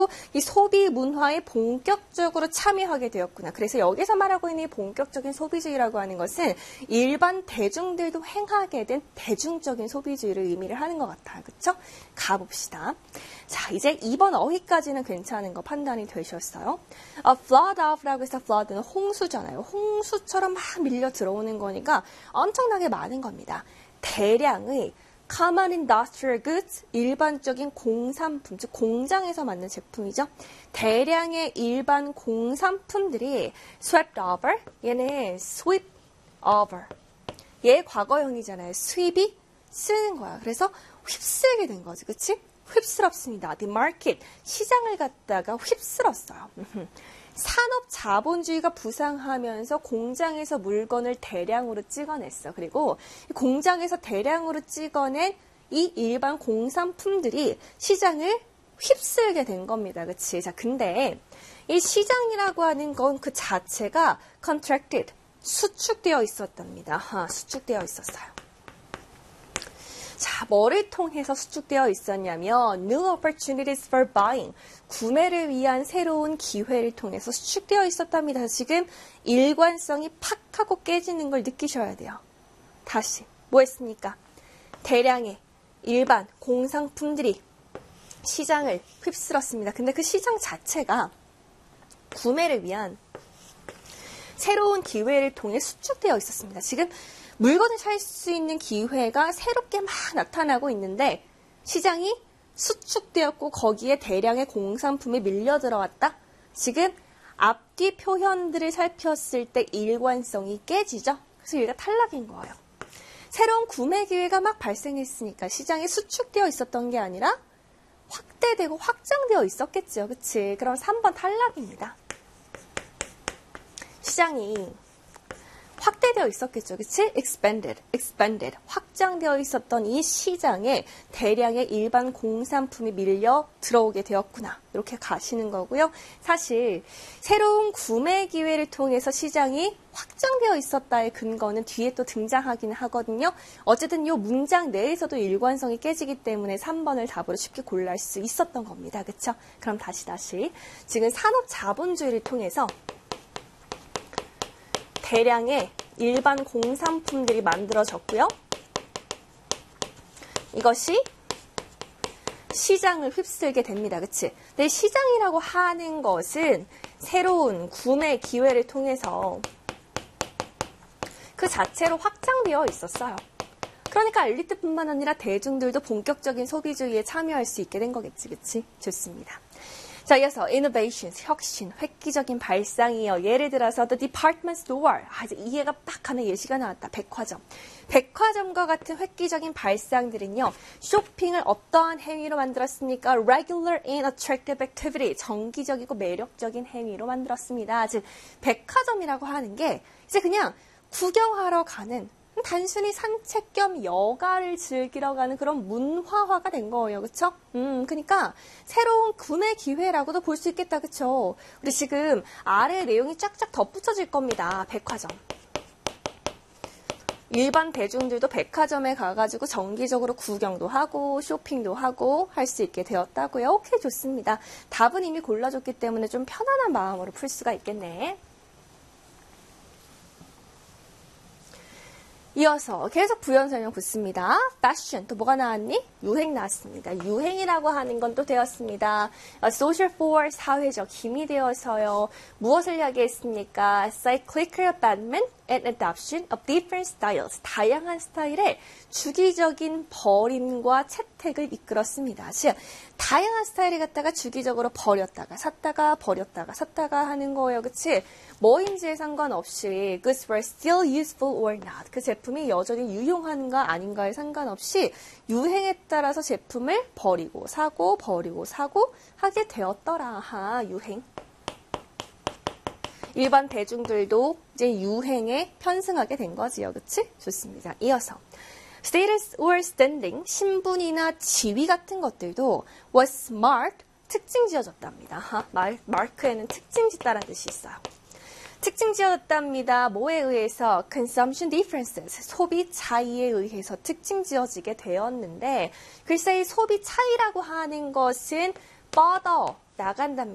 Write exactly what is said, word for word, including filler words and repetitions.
이 소비 문화에 본격적으로 참여하게 되었구나. 그래서 여기서 말하고 있는 이 본격적인 소비주의라고 하는 것은 일반 대중들도 행하게 된 대중적인 소비주의를 의미를 하는 것 같아요. 그렇죠? 가봅시다. 자, 이제 이번 어휘까지는 괜찮은 거 판단이 되셨어요. A flood of라고 해서 flood는 홍수잖아요. 홍수처럼 막 밀려 들어오는 거니까 엄청나게 많은 겁니다. 대량의 common industrial goods, 일반적인 공산품, 즉 공장에서 만든 제품이죠. 대량의 일반 공산품들이 swept over, 얘는 sweep over. 얘 과거형이잖아요. sweep이 쓰는 거야. 그래서 휩쓸게 된 거지, 그치? 휩쓸었습니다. The market, 시장을 갖다가 휩쓸었어요. 산업 자본주의가 부상하면서 공장에서 물건을 대량으로 찍어냈어. 그리고 공장에서 대량으로 찍어낸 이 일반 공산품들이 시장을 휩쓸게 된 겁니다. 그치? 자, 근데 이 시장이라고 하는 건 그 자체가 contracted, 수축되어 있었답니다. 하, 수축되어 있었어요. 자, 뭐를 통해서 수축되어 있었냐면 new opportunities for buying, 구매를 위한 새로운 기회를 통해서 수축되어 있었답니다. 지금 일관성이 팍 하고 깨지는 걸 느끼셔야 돼요. 다시, 뭐 했습니까? 대량의 일반 공산품들이 시장을 휩쓸었습니다. 근데 그 시장 자체가 구매를 위한 새로운 기회를 통해 수축되어 있었습니다. 지금 물건을 살 수 있는 기회가 새롭게 막 나타나고 있는데 시장이 수축되었고 거기에 대량의 공산품이 밀려 들어왔다. 지금 앞뒤 표현들을 살폈을 때 일관성이 깨지죠. 그래서 여기가 탈락인 거예요. 새로운 구매 기회가 막 발생했으니까 시장이 수축되어 있었던 게 아니라 확대되고 확장되어 있었겠죠. 그치? 그럼 삼 번 탈락입니다. 시장이 확대되어 있었겠죠. 그치? expanded, expanded. 확장되어 있었던 이 시장에 대량의 일반 공산품이 밀려 들어오게 되었구나. 이렇게 가시는 거고요. 사실 새로운 구매 기회를 통해서 시장이 확장되어 있었다의 근거는 뒤에 또 등장하긴 하거든요. 어쨌든 이 문장 내에서도 일관성이 깨지기 때문에 삼 번을 답으로 쉽게 골랄 수 있었던 겁니다. 그쵸? 그럼 다시 다시. 지금 산업 자본주의를 통해서 대량의 일반 공산품들이 만들어졌고요. 이것이 시장을 휩쓸게 됩니다. 그치? 근데 시장이라고 하는 것은 새로운 구매 기회를 통해서 그 자체로 확장되어 있었어요. 그러니까 엘리트뿐만 아니라 대중들도 본격적인 소비주의에 참여할 수 있게 된 거겠지. 그치? 좋습니다. 자, 이어서 innovations, 혁신, 획기적인 발상이요. 예를 들어서 the department store. 아, 이제 이해가 딱 하는 예시가 나왔다. 백화점. 백화점과 같은 획기적인 발상들은요. 쇼핑을 어떠한 행위로 만들었습니까? regular and attractive activity. 정기적이고 매력적인 행위로 만들었습니다. 즉, 백화점이라고 하는 게 이제 그냥 구경하러 가는 단순히 산책 겸 여가를 즐기러 가는 그런 문화화가 된 거예요. 그쵸? 음, 그러니까 새로운 구매 기회라고도 볼 수 있겠다. 그쵸? 우리 지금 아래 내용이 쫙쫙 덧붙여질 겁니다. 백화점. 일반 대중들도 백화점에 가가지고 정기적으로 구경도 하고 쇼핑도 하고 할 수 있게 되었다고요. 오케이, 좋습니다. 답은 이미 골라줬기 때문에 좀 편안한 마음으로 풀 수가 있겠네. 이어서 계속 부연 설명 붙습니다. 패션, 또 뭐가 나왔니? 유행 나왔습니다. 유행이라고 하는 건 또 되었습니다. social force, 사회적 힘이 되어서요. 무엇을 이야기했습니까? cyclical abandonment and adoption of different styles. 다양한 스타일의 주기적인 버림과 채택을 이끌었습니다. 즉, 다양한 스타일을 갖다가 주기적으로 버렸다가 샀다가 버렸다가 샀다가 하는 거예요. 그치? 뭐인지에 상관없이 goods were still useful or not. 그 제품이 여전히 유용한가 아닌가에 상관없이 유행에 따라서 제품을 버리고 사고 버리고 사고 하게 되었더라. 하, 유행. 일반 대중들도 이제 유행에 편승하게 된 거지요. 그치? 좋습니다. 이어서 status or standing, 신분이나 지위 같은 것들도 was marked, 특징 지어졌답니다. 하, 말, 마크에는 특징 짓다라는 뜻이 있어요. 특징 지어졌답니다. 뭐에 의해서? consumption differences, 소비 차이에 의해서 특징 지어지게 되었는데 글쎄 이 소비 차이라고 하는 것은 further 나간단